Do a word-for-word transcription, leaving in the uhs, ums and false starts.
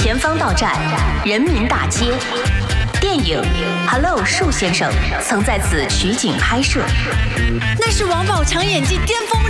前方到站，人民大街。电影《Hello 树先生》曾在此取景拍摄。 那是王宝强演技巅峰